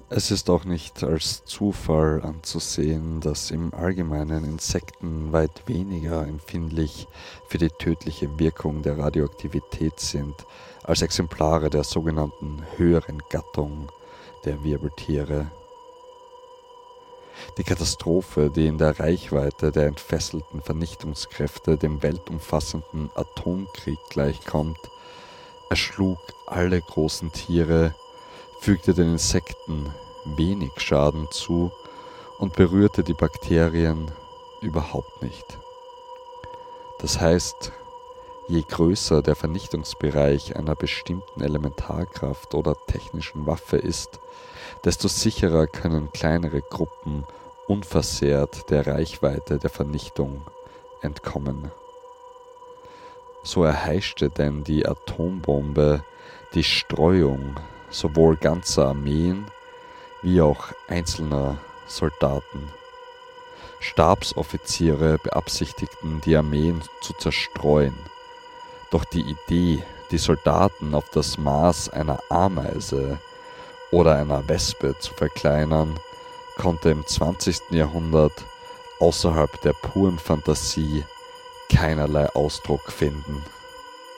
Es ist auch nicht als Zufall anzusehen, dass im Allgemeinen Insekten weit weniger empfindlich für die tödliche Wirkung der Radioaktivität sind als Exemplare der sogenannten höheren Gattung der Wirbeltiere. Die Katastrophe, die in der Reichweite der entfesselten Vernichtungskräfte dem weltumfassenden Atomkrieg gleichkommt, erschlug alle großen Tiere, fügte den Insekten wenig Schaden zu und berührte die Bakterien überhaupt nicht. Das heißt, je größer der Vernichtungsbereich einer bestimmten Elementarkraft oder technischen Waffe ist, desto sicherer können kleinere Gruppen unversehrt der Reichweite der Vernichtung entkommen. So erheischte denn die Atombombe die Streuung sowohl ganzer Armeen wie auch einzelner Soldaten. Stabsoffiziere beabsichtigten, die Armeen zu zerstreuen. Doch die Idee, die Soldaten auf das Maß einer Ameise oder einer Wespe zu verkleinern, konnte im 20. Jahrhundert außerhalb der puren Fantasie keinerlei Ausdruck finden.